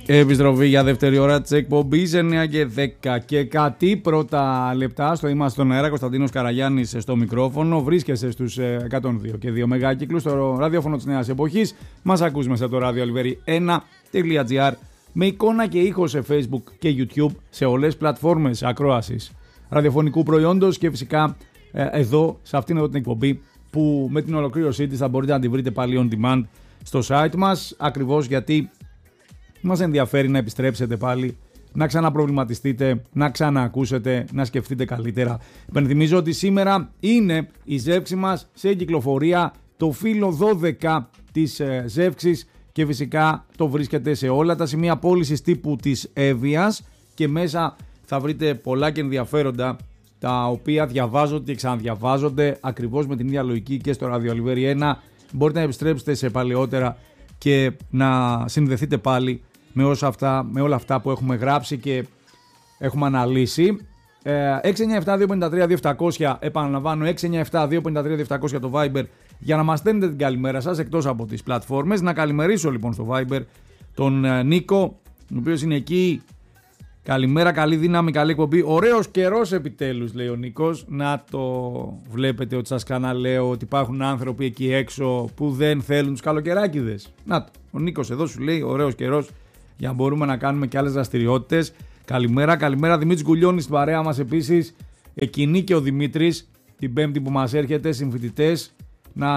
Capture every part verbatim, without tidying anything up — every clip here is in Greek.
Επιστροφή για δεύτερη ώρα της εκπομπής εννιά και δέκα και κάτι πρώτα λεπτά. Στο Είμαστε στον αέρα, Κωνσταντίνος Καραγιάννης στο μικρόφωνο. Βρίσκεσαι στους εκατόν δύο και δύο μεγάκυκλους στο ραδιόφωνο της νέας εποχής. Μας ακούς μέσα από το ράδιο Ολιβέρι ένα τελεία τζι άρ με εικόνα και ήχο σε Facebook και YouTube, σε όλες τις πλατφόρμες ακρόασης ραδιοφωνικού προϊόντος και φυσικά ε, εδώ σε αυτήν εδώ την εκπομπή που με την ολοκλήρωσή της θα μπορείτε να τη βρείτε πάλι on demand στο site μας, ακριβώς γιατί μας ενδιαφέρει να επιστρέψετε πάλι, να ξαναπροβληματιστείτε, να ξαναακούσετε, να σκεφτείτε καλύτερα. Υπενθυμίζω ότι σήμερα είναι η ζεύξη μας σε κυκλοφορία, το φύλλο δώδεκα της ε, ζεύξης και φυσικά το βρίσκεται σε όλα τα σημεία πώλησης τύπου της Εύβοιας και μέσα θα βρείτε πολλά και ενδιαφέροντα τα οποία διαβάζονται και ξαναδιαβάζονται ακριβώς με την ίδια λογική και στο ράδιο Ολιβέρι ένα. Μπορείτε να επιστρέψετε σε παλαιότερα και να συνδεθείτε πάλι με, όσα αυτά, με όλα αυτά που έχουμε γράψει και έχουμε αναλύσει. έξι εννιά επτά δύο πέντε τρία δύο επτά μηδέν μηδέν, επαναλαμβάνω έξι εννιά επτά δύο πέντε τρία δύο επτά μηδέν μηδέν το Viber για να μας στέλνετε την καλημέρα σας εκτός από τις πλατφόρμες. Να καλημερίσω λοιπόν στο Viber τον Νίκο, ο οποίος είναι εκεί. Καλημέρα, καλή δύναμη, καλή εκπομπή. Ωραίος καιρός επιτέλους, λέει ο Νίκος. Να το βλέπετε ότι σας ξαναλέω ότι υπάρχουν άνθρωποι εκεί έξω που δεν θέλουν τους καλοκαιράκηδες. Να το, ο Νίκος εδώ σου λέει ωραίος καιρός για να μπορούμε να κάνουμε και άλλες δραστηριότητες. Καλημέρα, καλημέρα. Δημήτρης Γκουλιώνης στην παρέα μας επίσης. Εκείνη και ο Δημήτρης την Πέμπτη που μας έρχεται, συμφοιτητές, να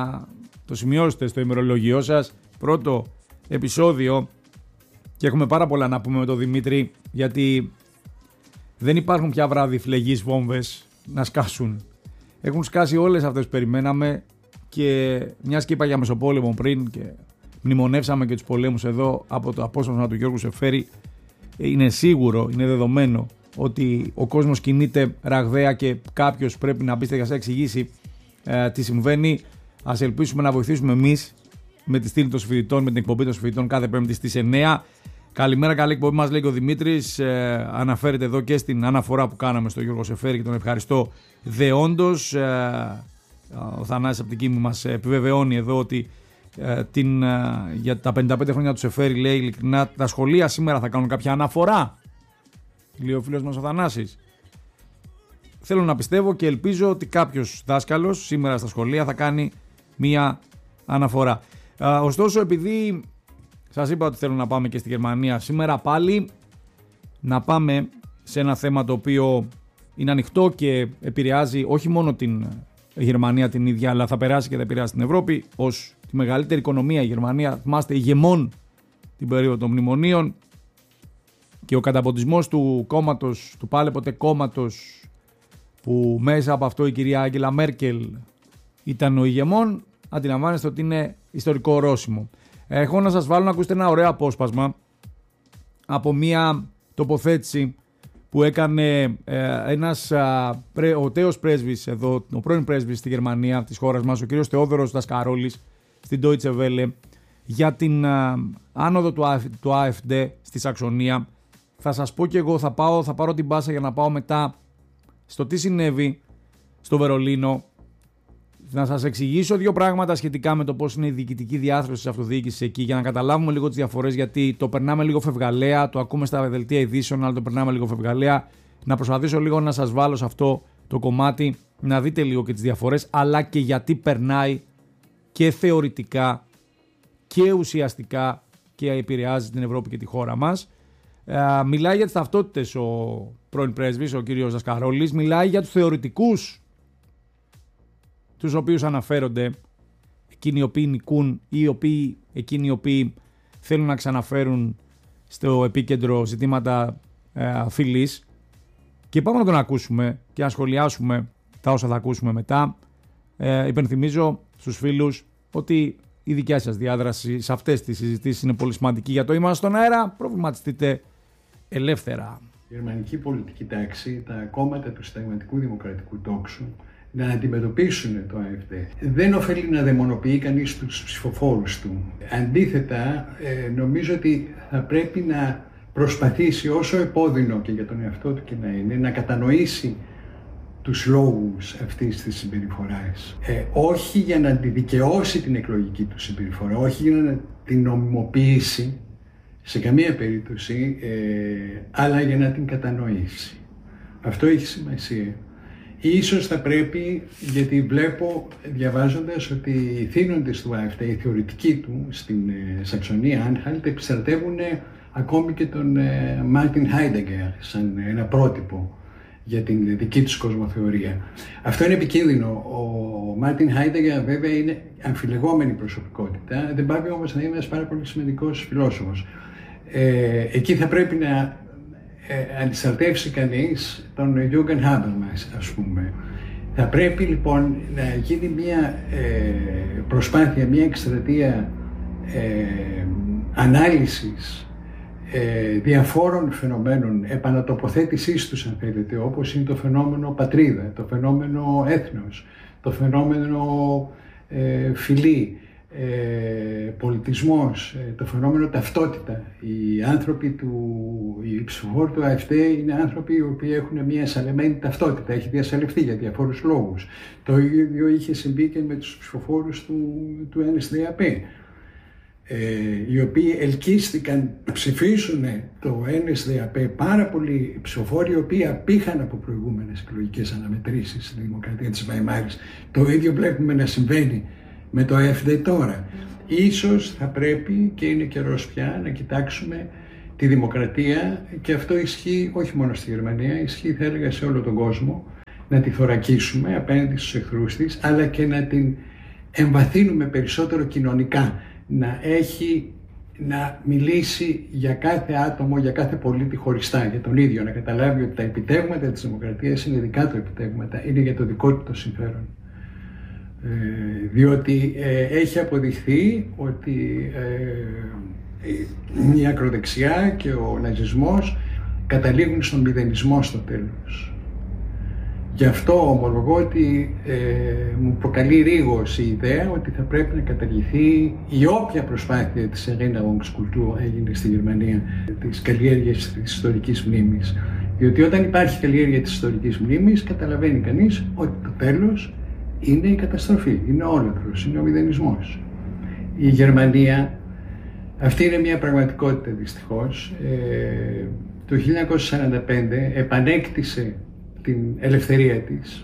το σημειώσετε στο ημερολογιό σας. Πρώτο επεισόδιο. Και έχουμε πάρα πολλά να πούμε με τον Δημήτρη, γιατί δεν υπάρχουν πια βράδυ φλεγείς βόμβες να σκάσουν. Έχουν σκάσει όλες αυτές που περιμέναμε και μιας και είπα για Μεσοπόλεμο πριν και μνημονεύσαμε και τους πολέμους εδώ από το απόσπασμα του Γιώργου Σεφέρη, είναι σίγουρο, είναι δεδομένο ότι ο κόσμος κινείται ραγδαία και κάποιος πρέπει να μπει για να εξηγήσει ε, τι συμβαίνει. Ας ελπίσουμε να βοηθήσουμε εμείς με τη στήλη των συμφοιτητών, με την εκπομπή των συμφοιτητών κάθε Πέμπτη στις εννιά. Καλημέρα, καλή εκπομπή μας λέει και ο Δημήτρης. Ε, αναφέρεται εδώ και στην αναφορά που κάναμε στο Γιώργο Σεφέρη και τον ευχαριστώ δεόντως. Ε, ο Θανάσης από την Κίμη μας επιβεβαιώνει εδώ ότι ε, την, ε, για τα πενήντα πέντε χρόνια του Σεφέρη, λέει ειλικρινά, τα σχολεία σήμερα θα κάνουν κάποια αναφορά. Λέει ο φίλος μας ο Θανάσης. Θέλω να πιστεύω και ελπίζω ότι κάποιος δάσκαλος σήμερα στα σχολεία θα κάνει μία αναφορά. Ε, ωστόσο, επειδή σας είπα ότι θέλω να πάμε και στη Γερμανία σήμερα πάλι, να πάμε σε ένα θέμα το οποίο είναι ανοιχτό και επηρεάζει όχι μόνο την Γερμανία την ίδια, αλλά θα περάσει και θα επηρεάσει την Ευρώπη ως τη μεγαλύτερη οικονομία. Η Γερμανία, θυμάστε, ηγεμόν την περίοδο των μνημονίων και ο καταποντισμός του κόμματος, του πάλε ποτέ κόμματος που μέσα από αυτό η κυρία Άγγελα Μέρκελ ήταν ο ηγεμόν, αντιλαμβάνεστε ότι είναι ιστορικό ορόσημο. Έχω να σας βάλω να ακούσετε ένα ωραίο απόσπασμα από μια τοποθέτηση που έκανε ε, ένας α, πρέ, ο τέος πρέσβης εδώ, ο πρώην πρέσβης στη Γερμανία της χώρας μας, ο κύριος Θεόδωρος Δασκαρόλης στην Deutsche Welle για την α, άνοδο του, του AfD στη Σαξονία. Θα σας πω και εγώ, θα, πάω, θα πάρω την πάσα για να πάω μετά στο τι συνέβη στο Βερολίνο. Να σας εξηγήσω δύο πράγματα σχετικά με το πώς είναι η διοικητική διάθρωση της αυτοδιοίκησης εκεί, για να καταλάβουμε λίγο τις διαφορές, γιατί το περνάμε λίγο φευγαλέα, το ακούμε στα δελτία ειδήσεων, αλλά το περνάμε λίγο φευγαλέα. Να προσπαθήσω λίγο να σας βάλω σε αυτό το κομμάτι, να δείτε λίγο και τις διαφορές, αλλά και γιατί περνάει και θεωρητικά και ουσιαστικά και επηρεάζει την Ευρώπη και τη χώρα μας. Ε, μιλάει για τις ταυτότητες ο πρώην πρέσβης, ο κύριος Δασκαρόλης, μιλάει για τους θεωρητικούς τους οποίους αναφέρονται, εκείνοι οι οποίοι νικούν ή οι οποίοι, εκείνοι οι οποίοι θέλουν να ξαναφέρουν στο επίκεντρο ζητήματα ε, φυλής. Και πάμε να τον ακούσουμε και να σχολιάσουμε τα όσα θα ακούσουμε μετά. Ε, υπενθυμίζω στους φίλους ότι η δικιά σας διάδραση σε αυτές τις συζητήσεις είναι πολύ σημαντική. Για το Είμαστε στον αέρα, προβληματιστείτε ελεύθερα. Η γερμανική πολιτική τάξη, τα κόμματα του συνταγματικού δημοκρατικού τόξου, να αντιμετωπίσουν το AfD. Δεν ωφελεί να δαιμονοποιεί κανείς τους ψηφοφόρους του. Αντίθετα, νομίζω ότι θα πρέπει να προσπαθήσει όσο επώδυνο και για τον εαυτό του και να είναι, να κατανοήσει τους λόγους αυτής της συμπεριφοράς. Ε, όχι για να τη δικαιώσει την εκλογική του συμπεριφορά, όχι για να την νομιμοποιήσει σε καμία περίπτωση, ε, αλλά για να την κατανοήσει. Αυτό έχει σημασία. Ίσως θα πρέπει, γιατί βλέπω διαβάζοντας ότι οι θύνοντες του ΑΕΦΤΕ, οι θεωρητικοί του στην ε, Σαξονία Άνχαλτ, επιστρατεύουν ακόμη και τον ε, Μάρτιν Χάιντεγκερ σαν ένα πρότυπο για την δική τους κοσμοθεωρία. Αυτό είναι επικίνδυνο. Ο Μάρτιν Χάιντεγκερ βέβαια είναι αμφιλεγόμενη προσωπικότητα, δεν πάει όμως να είναι ένας πάρα πολύ σημαντικός φιλόσοφος. Ε, εκεί θα πρέπει να ε, αντιστρατεύσει κανείς τον Γιούγκεν Χάμπερμας, ας πούμε. Θα πρέπει λοιπόν να γίνει μια ε, προσπάθεια, μια εκστρατεία ε, ανάλυσης ε, διαφόρων φαινομένων, επανατοποθέτησής τους αν θέλετε, όπως είναι το φαινόμενο πατρίδα, το φαινόμενο έθνος, το φαινόμενο ε, φυλή, ε, πολιτισμός, ε, το φαινόμενο ταυτότητα. Οι άνθρωποι του, οι ψηφοφόροι του ΑΕΦΤΕ είναι άνθρωποι οι οποίοι έχουν μια σαλεμένη ταυτότητα, έχει διασαλευθεί για διαφόρους λόγους. Το ίδιο είχε συμβεί και με τους ψηφοφόρους του, του Εν Ες Ντι Α Πι. Ε, οι οποίοι ελκύστηκαν να ψηφίσουν το Εν Ες Ντι Α Πι, πάρα πολλοί ψηφοφόροι οι οποίοι απήχαν από προηγούμενες εκλογικές αναμετρήσεις στη Δημοκρατία της Βαϊμάρης. Το ίδιο βλέπουμε να συμβαίνει με το ΑΕΦΔ τώρα. Ίσως θα πρέπει, και είναι καιρός πια, να κοιτάξουμε τη δημοκρατία, και αυτό ισχύει όχι μόνο στη Γερμανία, ισχύει θα έλεγα σε όλο τον κόσμο, να τη θωρακίσουμε απέναντι στους εχθρούς της, αλλά και να την εμβαθύνουμε περισσότερο κοινωνικά. Να έχει, να μιλήσει για κάθε άτομο, για κάθε πολίτη χωριστά, για τον ίδιο, να καταλάβει ότι τα επιτεύγματα της δημοκρατίας είναι δικά του επιτεύγματα, είναι για το δικό του το συμφέρον. Ε, διότι ε, έχει αποδειχθεί ότι ε, η ακροδεξιά και ο ναζισμός καταλήγουν στον μηδενισμό στο τέλος. Γι' αυτό ομολογώ ότι ε, μου προκαλεί ρίγος η ιδέα ότι θα πρέπει να καταργηθεί η όποια προσπάθεια της Erinnerungskultur έγινε στη Γερμανία, της καλλιέργειας της ιστορικής μνήμης. Διότι όταν υπάρχει καλλιέργεια της ιστορικής μνήμης, καταλαβαίνει κανείς ότι το τέλος είναι η καταστροφή, είναι ο όλεθρος, είναι ο μηδενισμός. Η Γερμανία, αυτή είναι μια πραγματικότητα δυστυχώς, ε, το χίλια εννιακόσια σαράντα πέντε επανέκτησε την ελευθερία της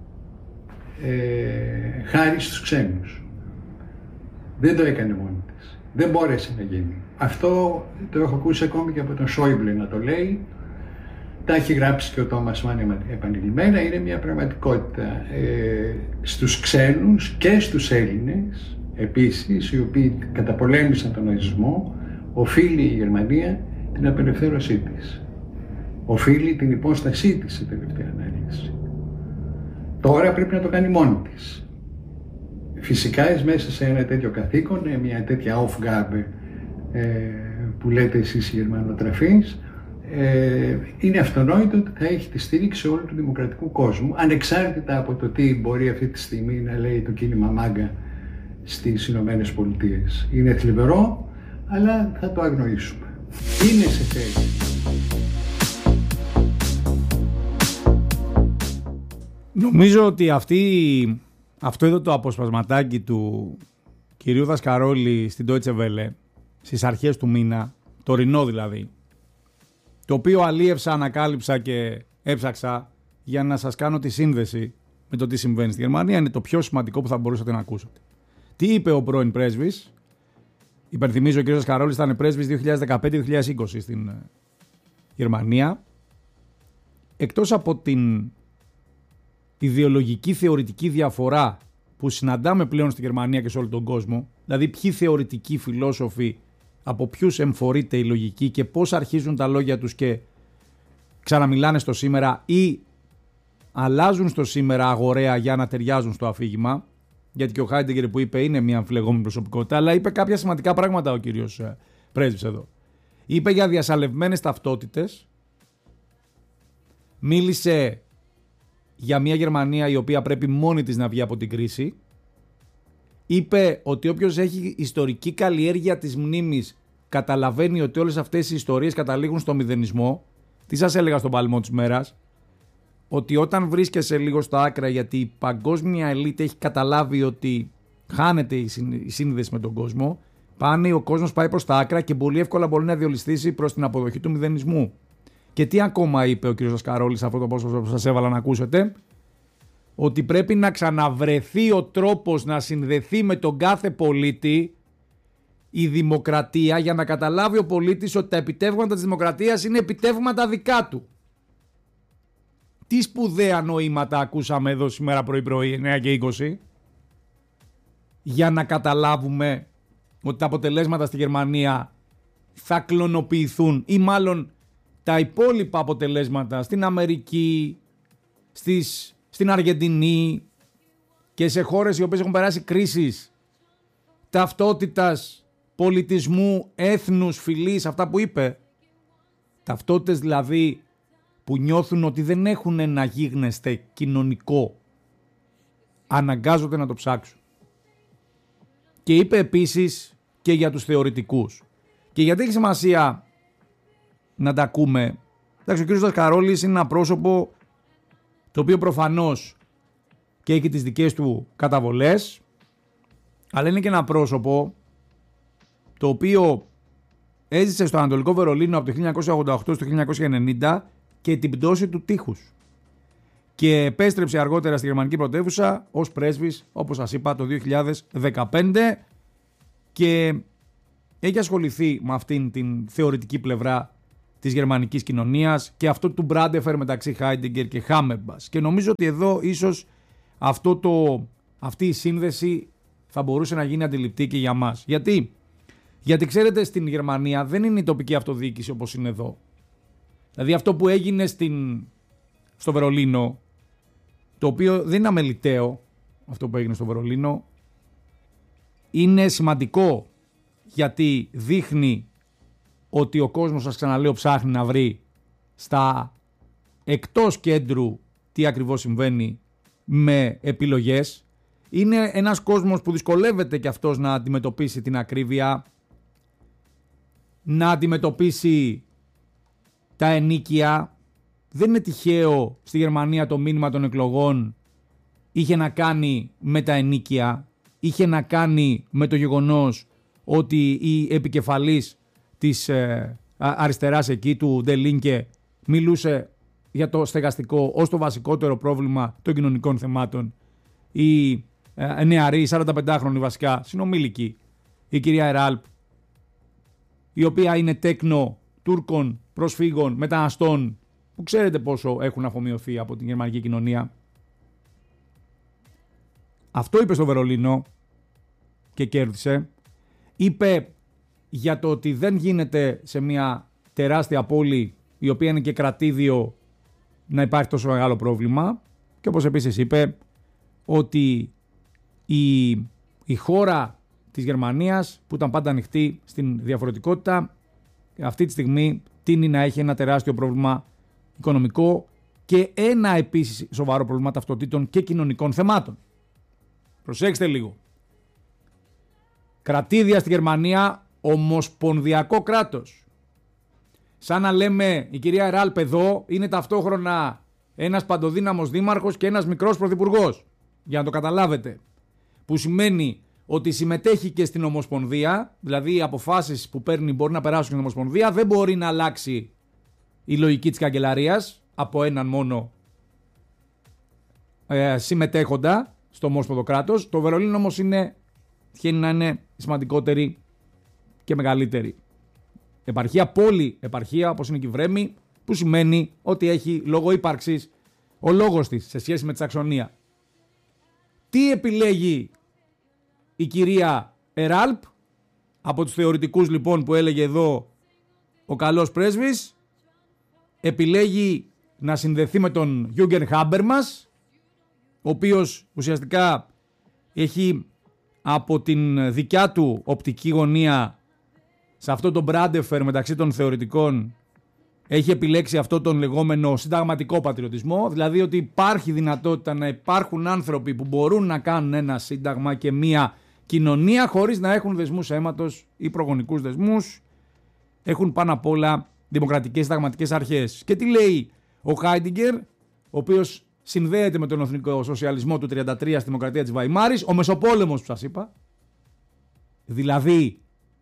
ε, χάρη στους ξένους. Δεν το έκανε μόνη της. Δεν μπόρεσε να γίνει. Αυτό το έχω ακούσει ακόμη και από τον Σόιμπλε να το λέει. Τα έχει γράψει και ο Τόμας Μάν επανειλημμένα. Είναι μια πραγματικότητα ε, στους ξένους και στους Έλληνες επίσης, οι οποίοι καταπολέμησαν τον ναζισμό, οφείλει η Γερμανία την απελευθέρωσή της. Οφείλει την υπόστασή της σε τελευταία ανάλυση. Τώρα πρέπει να το κάνει μόνη της. Φυσικά μέσα σε ένα τέτοιο καθήκον, μια τέτοια Aufgabe ε, που λέτε εσείς οι Γερμανοτραφείς, ε, είναι αυτονόητο ότι θα έχει τη στήριξη όλου του δημοκρατικού κόσμου, ανεξάρτητα από το τι μπορεί αυτή τη στιγμή να λέει το κίνημα Μάγκα στις Ηνωμένες Πολιτείες. Είναι θλιβερό, αλλά θα το αγνοήσουμε. Είναι σε θέση. Νομίζω ότι αυτή, αυτό εδώ το αποσπασματάκι του κυρίου Δασκαρόλη στην Deutsche Welle στις αρχές του μήνα, τωρινό δηλαδή, το οποίο αλίευσα, ανακάλυψα και έψαξα για να σας κάνω τη σύνδεση με το τι συμβαίνει στη Γερμανία, είναι το πιο σημαντικό που θα μπορούσατε να ακούσετε. Τι είπε ο πρώην πρέσβης? Υπενθυμίζω, ο κ. Δασκαρόλης ήταν πρέσβης δύο χιλιάδες δεκαπέντε με δύο χιλιάδες είκοσι στην Γερμανία. Εκτός από την ιδεολογική θεωρητική διαφορά που συναντάμε πλέον στη Γερμανία και σε όλο τον κόσμο, δηλαδή ποιοι θεωρητικοί φιλόσοφοι, από ποιους εμφορείται η λογική και πώς αρχίζουν τα λόγια τους και ξαναμιλάνε στο σήμερα ή αλλάζουν στο σήμερα αγοραία για να ταιριάζουν στο αφήγημα, γιατί και ο Χάιντεγκερ που είπε είναι μια αμφιλεγόμενη προσωπικότητα, αλλά είπε κάποια σημαντικά πράγματα ο κύριος πρέσβης εδώ. Είπε για διασαλευμένες ταυτότητες, μίλησε για μια Γερμανία η οποία πρέπει μόνη της να βγει από την κρίση. Είπε ότι όποιος έχει ιστορική καλλιέργεια της μνήμης καταλαβαίνει ότι όλες αυτές οι ιστορίες καταλήγουν στο μηδενισμό. Τι σας έλεγα στον παλμό της μέρας? Ότι όταν βρίσκεσαι λίγο στα άκρα, γιατί η παγκόσμια ελίτ έχει καταλάβει ότι χάνεται η σύνδεση με τον κόσμο, Πάνε, ο κόσμος πάει προς τα άκρα και πολύ εύκολα μπορεί να διολυστήσει προς την αποδοχή του μηδενισμού. Και τι ακόμα είπε ο κ. Δασκαρόλης σε αυτό το πόσο που σας έβαλα να ακούσετε? Ότι πρέπει να ξαναβρεθεί ο τρόπος να συνδεθεί με τον κάθε πολίτη η δημοκρατία, για να καταλάβει ο πολίτης ότι τα επιτεύγματα της δημοκρατίας είναι επιτεύγματα δικά του. Τι σπουδαία νοήματα ακούσαμε εδώ σήμερα πρωί-πρωί, εννιά και είκοσι, για να καταλάβουμε ότι τα αποτελέσματα στη Γερμανία θα κλωνοποιηθούν, ή μάλλον τα υπόλοιπα αποτελέσματα στην Αμερική, στις, στην Αργεντινή και σε χώρες οι οποίες έχουν περάσει κρίσεις ταυτότητας, πολιτισμού, έθνους, φυλής, αυτά που είπε. Ταυτότητες δηλαδή που νιώθουν ότι δεν έχουν ένα γίγνεσθε κοινωνικό, αναγκάζονται να το ψάξουν. Και είπε επίσης και για τους θεωρητικούς. Και γιατί έχει σημασία να τα ακούμε? Εντάξει, ο κ. Δασκαρόλης είναι ένα πρόσωπο το οποίο προφανώς και έχει τις δικές του καταβολές, αλλά είναι και ένα πρόσωπο το οποίο έζησε στο Ανατολικό Βερολίνο από το χίλια εννιακόσια ογδόντα οκτώ στο χίλια εννιακόσια ενενήντα και την πτώση του τείχους. Και επέστρεψε αργότερα στη γερμανική πρωτεύουσα ως πρέσβης, όπως σας είπα, το δύο χιλιάδες δεκαπέντε, και έχει ασχοληθεί με αυτήν την θεωρητική πλευρά της γερμανικής κοινωνίας και αυτό του Μπράντεφερ μεταξύ Χάιντεγκερ και Χάμερμπας. Και νομίζω ότι εδώ ίσως αυτό το, αυτή η σύνδεση θα μπορούσε να γίνει αντιληπτή και για μας. Γιατί? Γιατί ξέρετε, στην Γερμανία δεν είναι η τοπική αυτοδιοίκηση όπως είναι εδώ. Δηλαδή αυτό που έγινε στην, στο Βερολίνο, το οποίο δεν είναι αμεληταίο, αυτό που έγινε στο Βερολίνο, είναι σημαντικό γιατί δείχνει ότι ο κόσμος, σας ξαναλέω, ψάχνει να βρει στα εκτός κέντρου τι ακριβώς συμβαίνει με επιλογές. Είναι ένας κόσμος που δυσκολεύεται και αυτός να αντιμετωπίσει την ακρίβεια, να αντιμετωπίσει τα ενίκια. Δεν είναι τυχαίο στη Γερμανία το μήνυμα των εκλογών είχε να κάνει με τα ενίκια, είχε να κάνει με το γεγονός ότι η επικεφαλής της ε, αριστεράς εκεί, του Ντε Λίνκε, μιλούσε για το στεγαστικό ως το βασικότερο πρόβλημα των κοινωνικών θεμάτων. Η ε, νεαρή, σαρανταπεντάχρονη βασικά, συνομήλικη, η κυρία Εράλπ, η οποία είναι τέκνο Τούρκων, προσφύγων, μεταναστών, που ξέρετε πόσο έχουν αφομοιωθεί από την γερμανική κοινωνία. Αυτό είπε στο Βερολίνο και κέρδισε. Είπε για το ότι δεν γίνεται σε μια τεράστια πόλη, η οποία είναι και κρατήδιο, να υπάρχει τόσο μεγάλο πρόβλημα. Και όπως επίσης είπε ότι η, η χώρα της Γερμανίας, που ήταν πάντα ανοιχτή στην διαφορετικότητα, αυτή τη στιγμή τείνει να έχει ένα τεράστιο πρόβλημα οικονομικό και ένα επίσης σοβαρό πρόβλημα ταυτοτήτων και κοινωνικών θεμάτων. Προσέξτε λίγο. Κρατήδια στη Γερμανία, ομοσπονδιακό κράτος. Σαν να λέμε η κυρία Εράλπ εδώ είναι ταυτόχρονα ένας παντοδύναμος δήμαρχος και ένας μικρός πρωθυπουργός. Για να το καταλάβετε. Που σημαίνει ότι συμμετέχει και στην Ομοσπονδία, δηλαδή οι αποφάσεις που παίρνει μπορεί να περάσουν στην Ομοσπονδία, δεν μπορεί να αλλάξει η λογική της καγκελαρίας από έναν μόνο ε, συμμετέχοντα στο ομόσπονδο κράτος. Το Βερολίνο όμως είναι, τυχαίνει να είναι σημαντικότερη και μεγαλύτερη επαρχία, πόλη επαρχία όπως είναι και η Βρέμη, που σημαίνει ότι έχει λόγο ύπαρξης ο λόγος της σε σχέση με τη Σαξονία. Τι επιλέγει η κυρία Εράλπ από τους θεωρητικούς λοιπόν που έλεγε εδώ ο καλός πρέσβης? Επιλέγει να συνδεθεί με τον Γιούγκεν Χάμπερμας, ο οποίος ουσιαστικά έχει από την δικιά του οπτική γωνία σε αυτό το Μπράντεφερ μεταξύ των θεωρητικών, έχει επιλέξει αυτό τον λεγόμενο συνταγματικό πατριωτισμό, δηλαδή ότι υπάρχει δυνατότητα να υπάρχουν άνθρωποι που μπορούν να κάνουν ένα σύνταγμα και μία κοινωνία χωρίς να έχουν δεσμούς αίματος ή προγονικούς δεσμούς. Έχουν πάνω απ' όλα δημοκρατικές συνταγματικές αρχές. Και τι λέει ο Χάιντιγκερ, ο οποίος συνδέεται με τον εθνικό σοσιαλισμό του τριάντα τρία στη δημοκρατία της Βαϊμάρης, ο Μεσοπόλεμος που σας είπα. Δηλαδή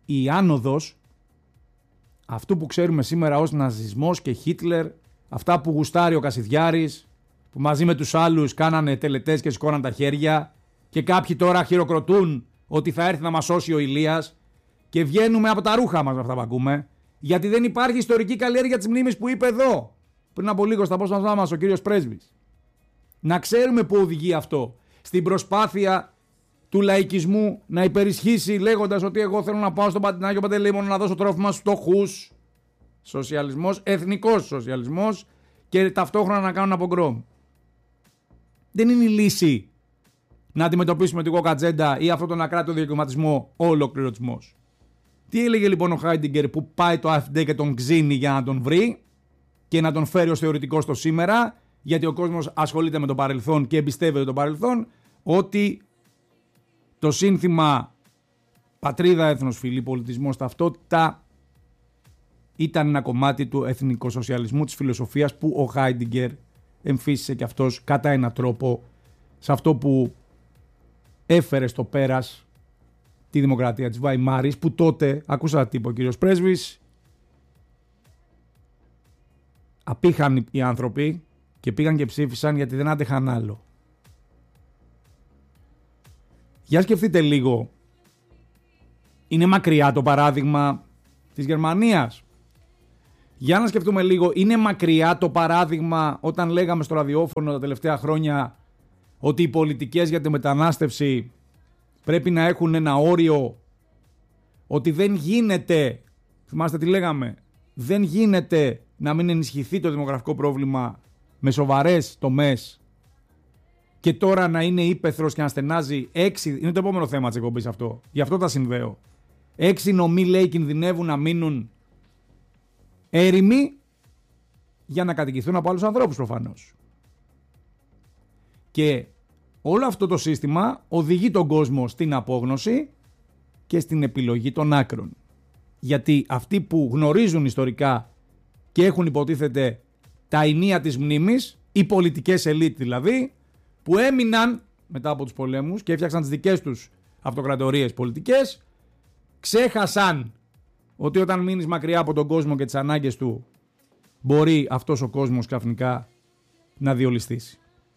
η άνοδος αυτού που ξέρουμε σήμερα ως ναζισμός και Χίτλερ, αυτά που γουστάρει ο Κασιδιάρης, που μαζί με τους άλλους κάνανε τελετές και σηκώναν τα χέρια, και κάποιοι τώρα χειροκροτούν ότι θα έρθει να μας σώσει ο Ηλίας, και βγαίνουμε από τα ρούχα μας με αυτά που ακούμε, γιατί δεν υπάρχει ιστορική καλλιέργεια της μνήμης που είπε εδώ πριν από λίγο στα πόστα μας ο κύριος πρέσβης. Να ξέρουμε πού οδηγεί αυτό. Στην προσπάθεια του λαϊκισμού να υπερισχύσει λέγοντας ότι εγώ θέλω να πάω στον Πατινάκιο Παντελεήμονο να δώσω τρόφιμα στους φτωχούς. Σοσιαλισμός, εθνικός σοσιαλισμός, και ταυτόχρονα να κάνουν απογκρόμ. Δεν είναι η λύση να αντιμετωπίσουμε την κοκατζέντα ή αυτόν τον ακράτητο διακομματισμό ο ολοκληρωτισμός. Τι έλεγε λοιπόν ο Χάιντιγκερ που πάει το AfD και τον ξύνει για να τον βρει και να τον φέρει ως θεωρητικό στο σήμερα, γιατί ο κόσμος ασχολείται με το παρελθόν και εμπιστεύεται το παρελθόν, ότι το σύνθημα πατρίδα, έθνος, φυλή, πολιτισμός, ταυτότητα ήταν ένα κομμάτι του εθνικοσοσιαλισμού, της φιλοσοφίας που ο Χάιντιγκερ εμφύσισε και αυτός κατά έναν τρόπο σε αυτό που έφερε στο πέρας τη δημοκρατία της Βαϊμάρης, που τότε, ακούσατε τι είπε ο κύριος πρέσβης, απήχαν οι άνθρωποι και πήγαν και ψήφισαν γιατί δεν άντεχαν άλλο. Για σκεφτείτε λίγο, είναι μακριά το παράδειγμα της Γερμανίας. Για να σκεφτούμε λίγο, είναι μακριά το παράδειγμα όταν λέγαμε στο ραδιόφωνο τα τελευταία χρόνια ότι οι πολιτικές για τη μετανάστευση πρέπει να έχουν ένα όριο, ότι δεν γίνεται, θυμάστε τι λέγαμε, δεν γίνεται να μην ενισχυθεί το δημογραφικό πρόβλημα με σοβαρές τομές και τώρα να είναι ύπαιθρος και να στενάζει έξι, είναι το επόμενο θέμα της εκπομπής αυτό, γι' αυτό τα συνδέω. Έξι νομοί λέει κινδυνεύουν να μείνουν έρημοι για να κατοικηθούν από άλλους ανθρώπους προφανώς. Και όλο αυτό το σύστημα οδηγεί τον κόσμο στην απόγνωση και στην επιλογή των άκρων. Γιατί αυτοί που γνωρίζουν ιστορικά και έχουν υποτίθεται τα ενία της μνήμης, οι πολιτικές ελίτ δηλαδή, που έμειναν μετά από τους πολέμους και έφτιαξαν τις δικές τους αυτοκρατορίες πολιτικές, ξέχασαν ότι όταν μείνεις μακριά από τον κόσμο και τις ανάγκες του, μπορεί αυτός ο κόσμος ξαφνικά να διολυστήσει.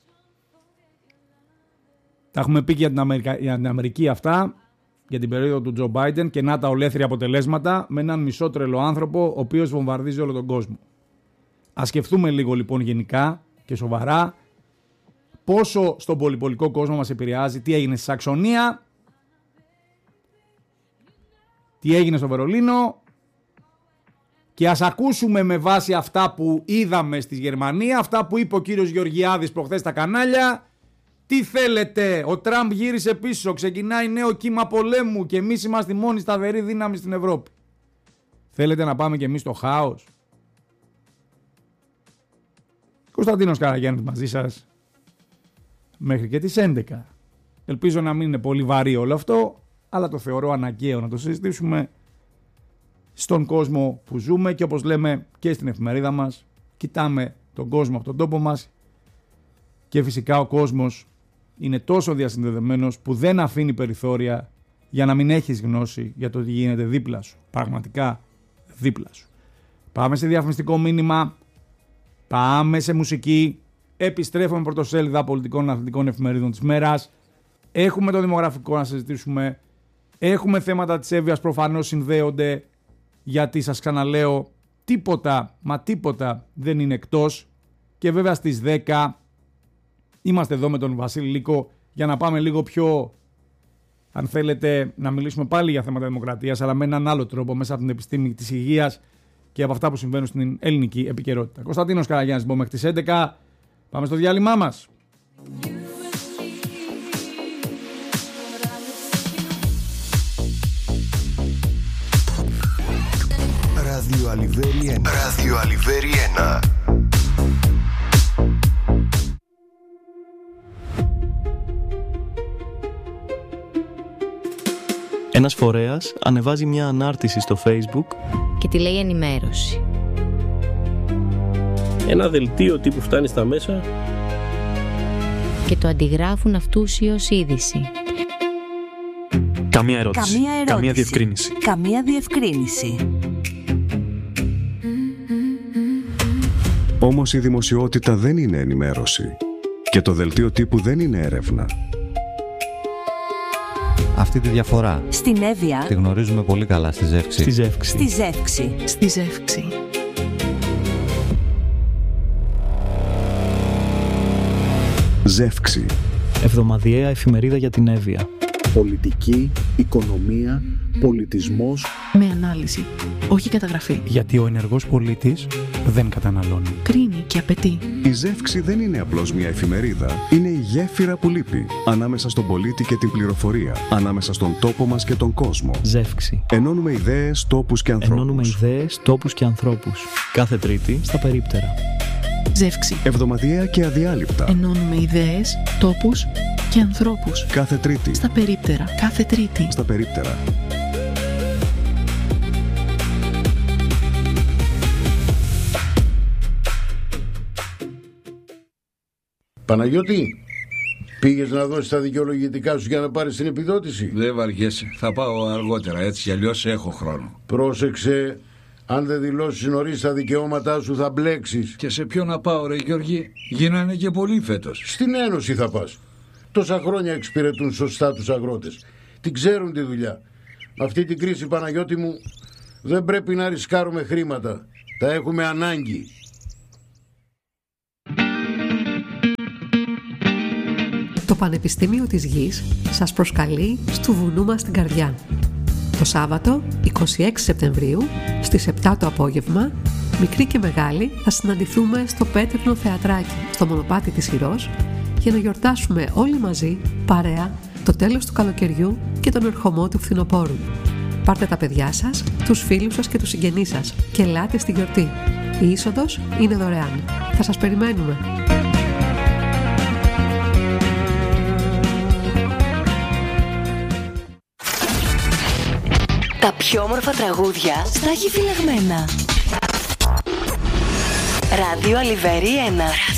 Τα έχουμε πει και για την, Αμερικα... για την Αμερική αυτά, για την περίοδο του Τζο Μπάιντεν, και να τα ολέθρια αποτελέσματα με έναν μισότρελο άνθρωπο ο οποίος βομβαρδίζει όλο τον κόσμο. Ας σκεφτούμε λίγο λοιπόν γενικά και σοβαρά πόσο στον πολυπολικό κόσμο μας επηρεάζει τι έγινε στη Σαξονία, τι έγινε στο Βερολίνο, και ας ακούσουμε με βάση αυτά που είδαμε στη Γερμανία, αυτά που είπε ο κύριος Γεωργιάδης προχθές στα κανάλια. Τι θέλετε, ο Τραμπ γύρισε πίσω, ξεκινάει νέο κύμα πολέμου και εμείς είμαστε η μόνη σταθερή δύναμη στην Ευρώπη. Θέλετε να πάμε και εμείς στο χάος? Κωνσταντίνος Καραγιάννης μαζί σας μέχρι και τις έντεκα. Ελπίζω να μην είναι πολύ βαρύ όλο αυτό, αλλά το θεωρώ αναγκαίο να το συζητήσουμε στον κόσμο που ζούμε και όπως λέμε και στην εφημερίδα μας, κοιτάμε τον κόσμο από τον τόπο μας και φυσικά ο κόσμος είναι τόσο διασυνδεδεμένος που δεν αφήνει περιθώρια για να μην έχεις γνώση για το τι γίνεται δίπλα σου. Πραγματικά δίπλα σου. Πάμε σε διαφημιστικό μήνυμα, πάμε σε μουσική, επιστρέφουμε πρωτοσέλιδα πολιτικών αθλητικών εφημερίδων της μέρας. Έχουμε το δημογραφικό να συζητήσουμε, έχουμε θέματα της Εύβοιας, προφανώς συνδέονται, γιατί σας ξαναλέω τίποτα, μα τίποτα δεν είναι εκτός, και βέβαια στις δέκα είμαστε εδώ με τον Βασίλη Λύκο για να πάμε λίγο πιο, αν θέλετε, να μιλήσουμε πάλι για θέματα δημοκρατίας, αλλά με έναν άλλο τρόπο, μέσα από την επιστήμη της υγείας και από αυτά που συμβαίνουν στην ελληνική επικαιρότητα. Κωνσταντίνος Καραγιάννης, μέχρι τις έντεκα. Πάμε στο διάλειμμά μας. Ράδιο Αλιβέρι ένα. Ράδιο Αλιβέρι ένα. Ένας φορέας ανεβάζει μια ανάρτηση στο Facebook και τη λέει ενημέρωση. Ένα δελτίο τύπου φτάνει στα μέσα και το αντιγράφουν αυτούσιοι ως είδηση. Καμία ερώτηση. Καμία ερώτηση. Καμία διευκρίνηση. Καμία διευκρίνηση. Όμως η δημοσιότητα δεν είναι ενημέρωση και το δελτίο τύπου δεν είναι έρευνα. Αυτή τη διαφορά στην Εύβοια τη γνωρίζουμε πολύ καλά στη Ζεύξη. Στη Ζεύξη. Στη Ζεύξη. Στη Ζεύξη. Ζεύξη. Εβδομαδιαία εφημερίδα για την Εύβοια. Πολιτική, οικονομία, πολιτισμός. Με ανάλυση, όχι καταγραφή. Γιατί ο ενεργός πολίτης δεν καταναλώνει. Κρίνει και απαιτεί. Η Ζεύξη δεν είναι απλώς μια εφημερίδα. Είναι η γέφυρα που λείπει ανάμεσα στον πολίτη και την πληροφορία. Ανάμεσα στον τόπο μας και τον κόσμο. Ζεύξη. Ενώνουμε ιδέες, τόπους και ανθρώπους. Ενώνουμε ιδέες, τόπους και ανθρώπους. Κάθε Τρίτη στα περίπτερα. Ζεύξη. Εβδομαδιαία και αδιάλειπτα. Ενώνουμε ιδέες, τόπους και ανθρώπους. Κάθε Τρίτη. Στα περίπτερα. Κάθε Τρίτη. Στα περίπτερα. Παναγιώτη, πήγες να δώσεις τα δικαιολογητικά σου για να πάρεις την επιδότηση? Δεν βαριέσαι. Θα πάω αργότερα, έτσι κι αλλιώς έχω χρόνο. Πρόσεξε, αν δεν δηλώσεις νωρίς τα δικαιώματά σου θα μπλέξεις. Και σε ποιο να πάω ρε Γιώργη, γίνανε και πολλοί φέτος. Στην Ένωση θα πας. Τόσα χρόνια εξυπηρετούν σωστά τους αγρότες. Την ξέρουν τη δουλειά. Με αυτή την κρίση, Παναγιώτη μου, δεν πρέπει να ρισκάρουμε χρήματα. Τα έχουμε ανάγκη. Το Πανεπιστήμιο της Γης σας προσκαλεί στου βουνού μας στην καρδιά. Το Σάββατο, είκοσι έξι Σεπτεμβρίου, στις επτά το απόγευμα, μικροί και μεγάλοι θα συναντηθούμε στο Πέτρινο Θεατράκι, στο Μονοπάτι της Ηρώς, για να γιορτάσουμε όλοι μαζί, παρέα, το τέλος του καλοκαιριού και τον ερχομό του φθινοπόρου. Πάρτε τα παιδιά σας, τους φίλους σας και τους συγγενείς σας και ελάτε στη γιορτή. Η είσοδος είναι δωρεάν. Θα σας περιμένουμε. Τα πιο όμορφα τραγούδια στα έχει φυλαγμένα. Ράδιο Αλιβέρι ένα.